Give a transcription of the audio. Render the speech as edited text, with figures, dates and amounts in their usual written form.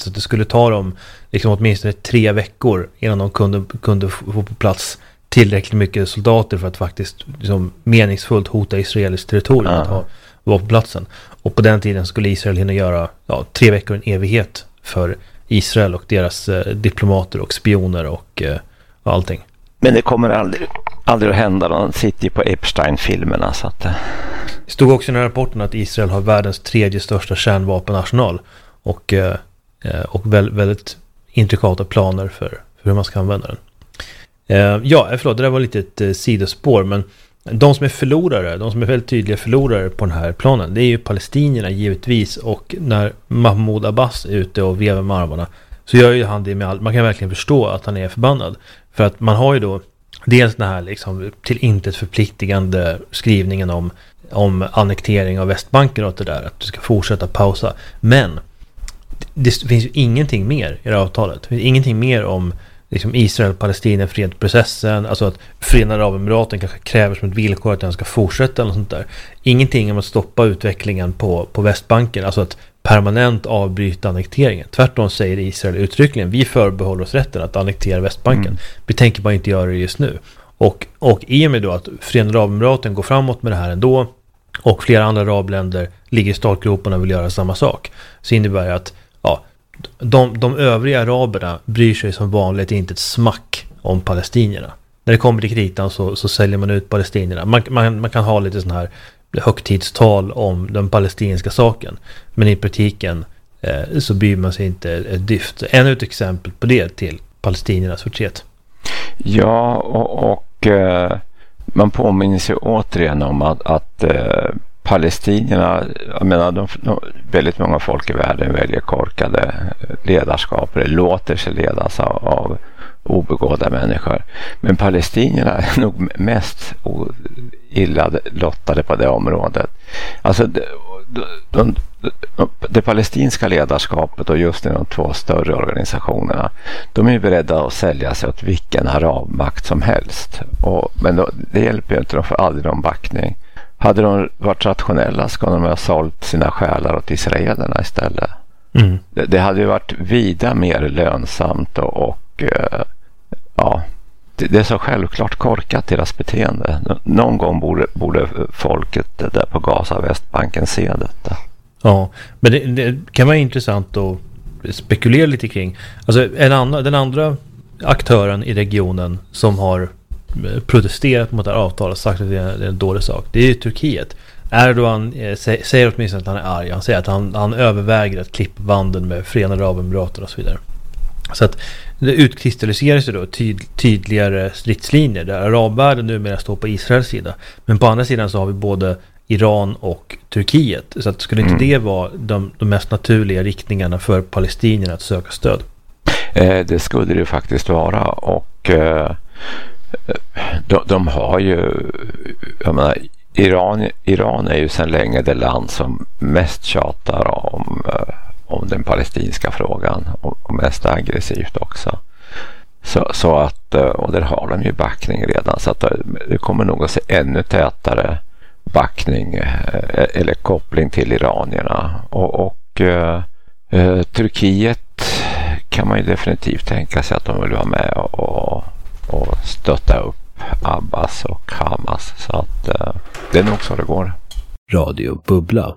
Så att det skulle ta dem liksom åtminstone 3 veckor innan de kunde få på plats tillräckligt mycket soldater för att faktiskt liksom meningsfullt hota israeliskt territorium att vara på platsen. Och på den tiden skulle Israel hinna göra 3 veckor en evighet för Israel och deras diplomater och spioner och allting. Men det kommer aldrig att hända. De sitter på Epstein-filmerna. Så att... Det stod också i den här rapporten att Israel har världens 3:e största kärnvapenarsenal och väldigt intrikata planer för hur man ska använda den. Förlåt, det där var lite ett sidospår, men de som är väldigt tydliga förlorare på den här planen, det är ju palestinierna givetvis, och när Mahmoud Abbas är ute och vevar med armarna så gör ju han det med allt. Man kan verkligen förstå att han är förbannad, för att man har ju då dels den här liksom till intet förpliktigande skrivningen om annektering av Västbanken och det där, att du ska fortsätta pausa, men det finns ju ingenting mer i det här avtalet. Det finns ingenting mer om liksom Israel-Palestina fredsprocessen, alltså att Förenade Arabemiraten kanske kräver som ett villkor att den ska fortsätta eller sånt där. Ingenting om att stoppa utvecklingen på Västbanken, alltså att permanent avbryta annekteringen. Tvärtom säger Israel uttryckligen: vi förbehåller oss rätten att annektera Västbanken. Vi tänker bara inte göra det just nu. Och i och med då att Förenade Arabemiraten går framåt med det här ändå, och flera andra arabländer ligger i startgroparna och vill göra samma sak, så innebär det att de övriga araberna bryr sig som vanligt inte ett smack om palestinierna. När det kommer till kritan så säljer man ut palestinierna. Man kan ha lite sån här högtidstal om den palestinska saken, men i praktiken så bryr man sig inte ett dyft. Ännu ett exempel på det till palestiniernas förtret. Ja, och man påminner sig återigen om att palestinierna, jag menar, väldigt många folk i världen väljer korkade ledarskap, eller låter sig ledas av obegåvade människor. Men palestinierna är nog mest illa lottade på det området. Alltså det palestinska ledarskapet, och just i de 2 större organisationerna, de är beredda att sälja sig åt vilken arabmakt som helst. Men det hjälper ju inte, de får aldrig någon backning. Hade de varit rationella ska de ha sålt sina själar åt israelerna istället. Det hade ju varit vida mer lönsamt och det är så självklart korkat deras beteende. Någon gång borde folket där på Gaza Västbanken se detta. Ja, men det kan vara intressant att spekulera lite kring. Alltså den andra aktören i regionen som har protesterat mot det här avtalet och sagt att det är en dålig sak, det är ju Turkiet. Erdogan säger åtminstone att han är arg. Han säger att han överväger att klippa banden med Förenade Arabemiraten och så vidare. Så att det utkristalliserar sig då tydligare stridslinjer där arabvärlden numera står på Israels sida. Men på andra sidan så har vi både Iran och Turkiet. Så att skulle inte det vara de mest naturliga riktningarna för palestinierna att söka stöd? Det skulle det ju faktiskt vara, och de har ju, jag menar, Iran är ju sedan länge det land som mest tjatar om den palestinska frågan, och mest aggressivt också. Så att, och där har de ju backning redan, så att det kommer nog att se ännu tätare backning eller koppling till iranierna. Och Turkiet kan man ju definitivt tänka sig att de vill vara med och stötta upp Abbas och Hamas, så att det är nog så det går. Radio Bubbla.